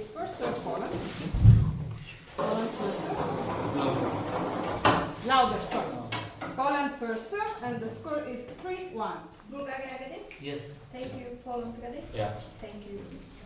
first serve Poland. Poland first serve. Louder, sorry. Poland first serve, and the score is 3-1. Bulgaria ready? Yes. Thank you. Poland ready? Yeah. Thank you.